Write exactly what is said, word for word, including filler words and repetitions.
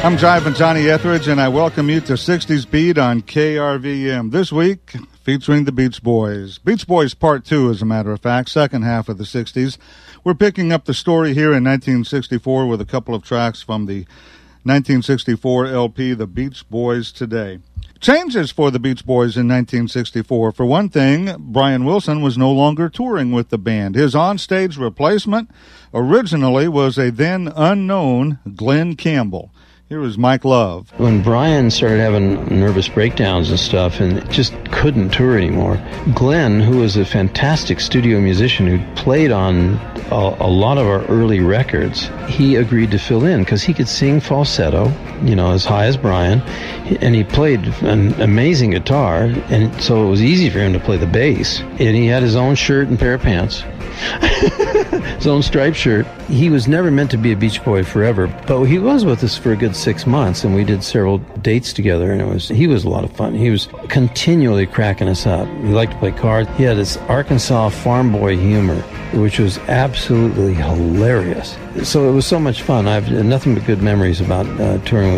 I'm Jiving Johnny Etheridge, and I welcome you to sixties Beat on K R V M. This week, featuring the Beach Boys. Beach Boys Part two, as a matter of fact, second half of the sixties. We're picking up the story here in nineteen sixty-four with a couple of tracks from the nineteen sixty-four L P, The Beach Boys Today. Changes for the Beach Boys in nineteen sixty-four. For one thing, Brian Wilson was no longer touring with the band. His onstage replacement originally was a then unknown Glenn Campbell. Here is Mike Love. When Brian started having nervous breakdowns and stuff and just couldn't tour anymore, Glenn, who was a fantastic studio musician who played on a, a lot of our early records, he agreed to fill in because he could sing falsetto, you know, as high as Brian, and he played an amazing guitar, and so it was easy for him to play the bass. And he had his own shirt and pair of pants. His own striped shirt. He was never meant to be a Beach Boy forever, but he was with us for a good six months, and we did several dates together, and it was he was a lot of fun. He was continually cracking us up. He liked to play cards. He had this Arkansas farm boy humor, which was absolutely hilarious. So it was so much fun. I have nothing but good memories about uh, touring with